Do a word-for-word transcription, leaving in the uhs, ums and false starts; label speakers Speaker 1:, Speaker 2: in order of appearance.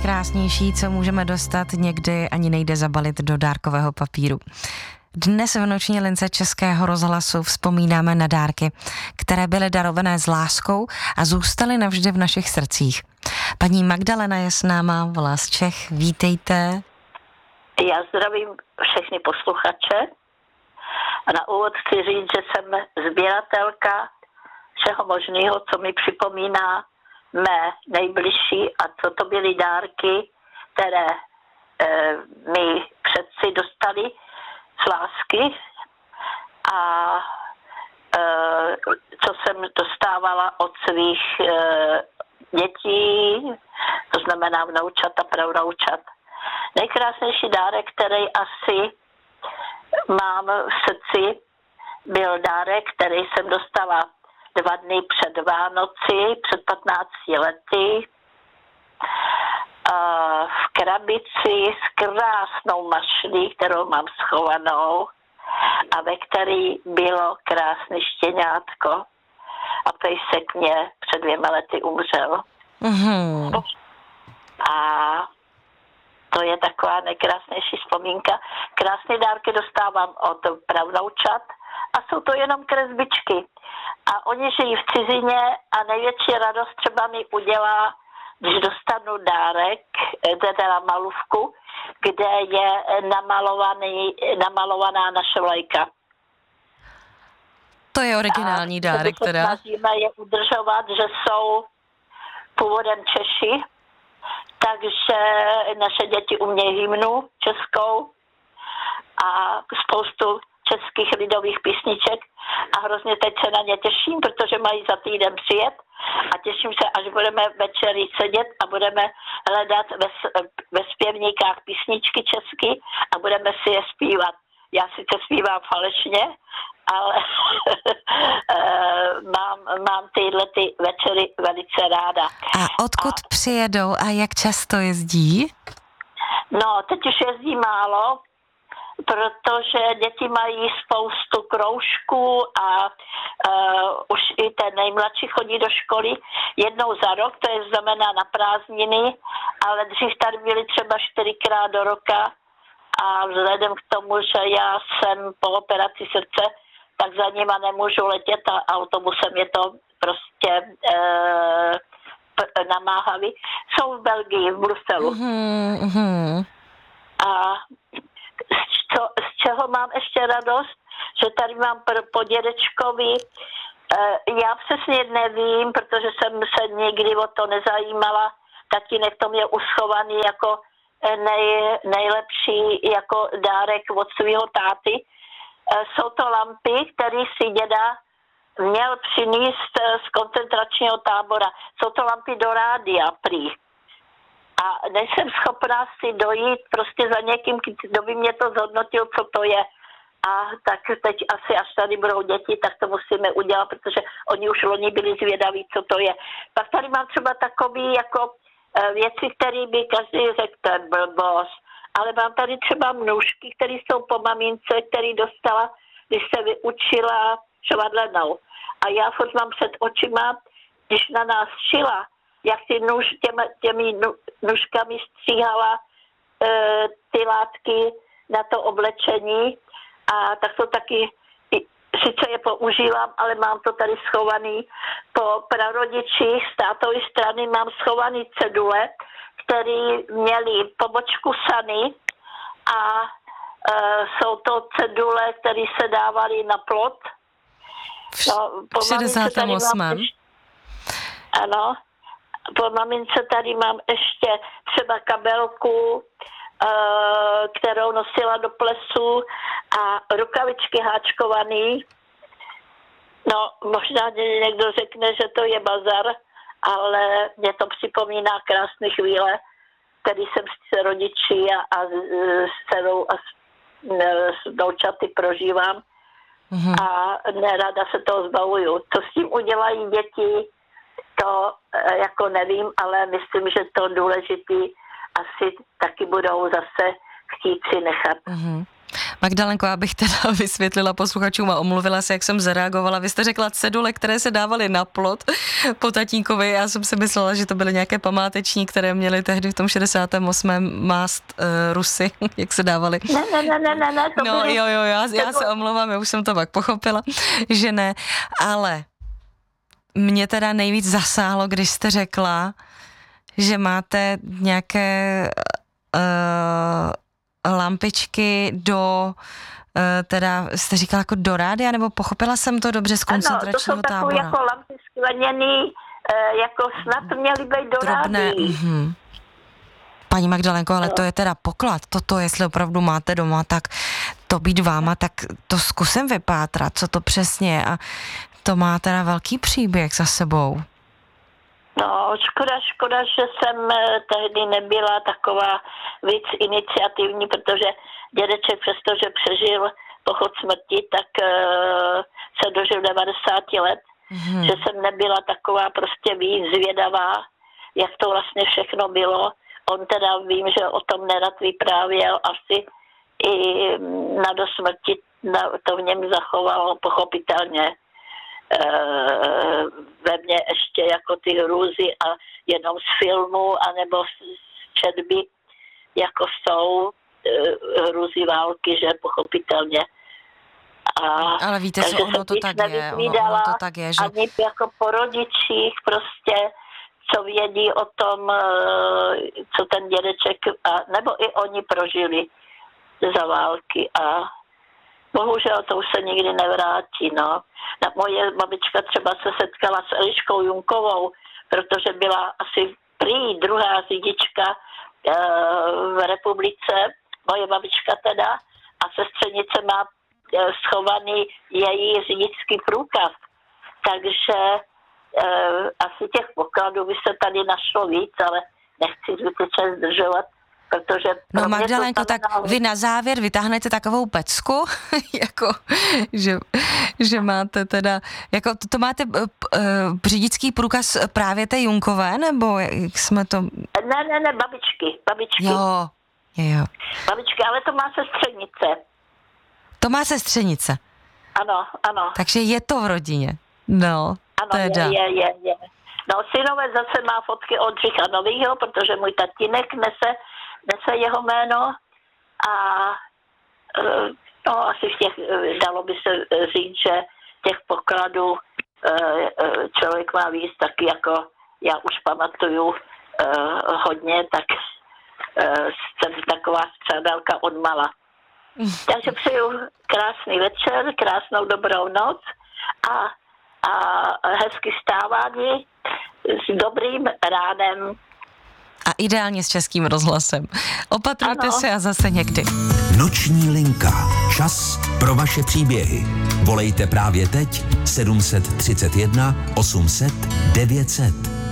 Speaker 1: nejkrásnější, co můžeme dostat, někdy ani nejde zabalit do dárkového papíru. Dnes v noční lince Českého rozhlasu vzpomínáme na dárky, které byly darované s láskou a zůstaly navždy v našich srdcích. Paní Magdalena je s náma, volá z Čech. Vítejte.
Speaker 2: Já zdravím všechny posluchače. A na úvod chci říct, že jsem sběratelka všeho možného, co mi připomíná mé nejbližší a co to byly dárky, které e, mi předci dostali z lásky a e, co jsem dostávala od svých e, dětí, to znamená vnoučat a pravnoučat. Nejkrásnější dárek, který asi mám v srdci, byl dárek, který jsem dostala dva dny před Vánoci, před patnácti lety, v krabici s krásnou mašlí, kterou mám schovanou a ve který bylo krásné štěňátko. A pejsek mě před dvěma lety umřel.
Speaker 1: Mm-hmm.
Speaker 2: A to je taková nejkrásnější vzpomínka. Krásné dárky dostávám od pravnoučat a jsou to jenom kresbičky. A oni žijí v cizině a největší radost třeba mi udělá, když dostanu dárek, teda malůvku, kde je namalovaný, namalovaná naše vlajka.
Speaker 1: To je originální a dárek teda.
Speaker 2: Snažíme je udržovat, že jsou původem Češi, takže naše děti umějí hymnu českou a spoustu českých lidových písniček a hrozně teď se na ně těším, protože mají za týden přijet a těším se, až budeme večery sedět a budeme hledat ve, ve zpěvníkách písničky česky a budeme si je zpívat. Já sice zpívám falešně, ale mám, mám tyhle ty večery velice ráda.
Speaker 1: A odkud a, přijedou a jak často jezdí?
Speaker 2: No, teď už jezdí málo, protože děti mají spoustu kroužků a uh, už i ten nejmladší chodí do školy jednou za rok, to je znamená na prázdniny, ale dřív tady byly třeba čtyřikrát do roka a vzhledem k tomu, že já jsem po operaci srdce, tak za nima nemůžu letět a autobusem je to prostě uh, namáhavý. Jsou v Belgii, v Bruselu.
Speaker 1: Mm-hmm.
Speaker 2: A Co, z čeho mám ještě radost, že tady mám po dědečkovi, já přesně nevím, protože jsem se nikdy o to nezajímala, tatínek to mě uschovaný jako nej, nejlepší jako dárek od svého táty. Jsou to lampy, které si děda měl přinést z koncentračního tábora. Jsou to lampy do rádia prý. A nejsem schopná si dojít prostě za někým, kdo by mě to zhodnotil, co to je. A tak teď asi, až tady budou děti, tak to musíme udělat, protože oni už loni byli zvědaví, co to je. Pak tady mám třeba takový jako věci, které by každý řekl, to je blbost. Ale mám tady třeba mnůžky, které jsou po mamince, který dostala, když se vyučila švadlenou. A já furt mám před očima, když na nás šila, jak si nůž, těmi, těmi nůžkami stříhala e, ty látky na to oblečení a tak to taky, sice je používám, ale mám to tady schovaný. Po prarodičích z tátovy strany mám schovaný cedule, který měli pobočku Sany a e, jsou to cedule, které se dávaly na plot.
Speaker 1: No, v šedesátém osmém
Speaker 2: Ano. Po mamince tady mám ještě třeba kabelku, kterou nosila do plesu a rukavičky háčkovaný. No, možná někdo řekne, že to je bazar, ale mě to připomíná krásné chvíle, který jsem s rodiči a, a s dcerou a s, s doučaty prožívám. Mm-hmm. A nerada se toho zbavuju. Co s tím udělají děti, to jako nevím, ale myslím, že to důležitý asi taky budou zase chtít si nechat.
Speaker 1: Mm-hmm. Magdalenko, já bych teda vysvětlila posluchačům a omluvila se, jak jsem zareagovala. Vy jste řekla cedule, které se dávaly na plot po tatínkovi. Já jsem si myslela, že to byly nějaké památeční, které měly tehdy v tom šedesátém osmém mást uh, Rusy, jak se dávaly.
Speaker 2: Ne, ne, ne, ne, ne, ne to
Speaker 1: No
Speaker 2: byly...
Speaker 1: jo, jo, já, já se omlouvám, já už jsem to pak pochopila, že ne, ale mě teda nejvíc zasáhlo, když jste řekla, že máte nějaké uh, lampičky do, uh, teda jste říkala jako do rádia, nebo pochopila jsem to dobře z koncentračního tábora?
Speaker 2: Ano, to jsou takové jako lampy skleněný, uh, jako snad měly být do
Speaker 1: drobné,
Speaker 2: rádií.
Speaker 1: Mhm. Paní Magdalenko, ale no. To je teda poklad. Toto, jestli opravdu máte doma, tak to být váma, tak to zkusím vypátrat, co to přesně je. A to má teda velký příběh za sebou.
Speaker 2: No, škoda, škoda, že jsem tehdy nebyla taková víc iniciativní, protože dědeček, přestože přežil pochod smrti, tak uh, se dožil devadesáti let, mm-hmm. že jsem nebyla taková prostě víc zvědavá, jak to vlastně všechno bylo. On teda vím, že o tom nerad vyprávěl, asi i na do smrti to v něm zachovalo pochopitelně e, ve mně ještě jako ty hrůzy a jenom z filmu anebo z četby, jako jsou e, hrůzy války, že pochopitelně. A,
Speaker 1: ale víte, co ono to tak je, ono, ono to tak je, že...
Speaker 2: Ani jako po rodičích prostě, co vědí o tom, co ten dědeček, a, nebo i oni prožili za války a bohužel to už se nikdy nevrátí, no. Moje babička třeba se setkala s Eliškou Junkovou, protože byla asi prý druhá řidička e, v republice, moje babička teda, a sestřenice má e, schovaný její řidičský průkaz. Takže Uh, asi těch pokladů by se tady našlo víc, ale nechci zbytečně zdržovat, protože...
Speaker 1: No Magdalenko, tak vy na závěr vytáhnete takovou pecku, jako, že, že máte teda, jako to, to máte uh, řidičský průkaz právě té Junkové, nebo jak jsme to...
Speaker 2: Ne, ne, ne, babičky, babičky.
Speaker 1: Jo, jo.
Speaker 2: Babičky, ale to má sestřenice.
Speaker 1: To má sestřenice.
Speaker 2: Ano, ano.
Speaker 1: Takže je to v rodině, no.
Speaker 2: Ano, teda. je, je, je, je. No, synové zase má fotky od Řicha Novýho, protože můj tatínek nese, nese jeho jméno a no, asi v těch, dalo by se říct, že těch pokladů člověk má víc, taky jako já už pamatuju hodně, tak jsem taková střádalka od mala. Takže přeju krásný večer, krásnou dobrou noc a a hezky stávání s dobrým ránem.
Speaker 1: A ideálně s Českým rozhlasem. Opatrujte ano. se a zase někdy.
Speaker 3: Noční linka. Čas pro vaše příběhy. Volejte právě teď sedm set třicet jedna osm set devět set.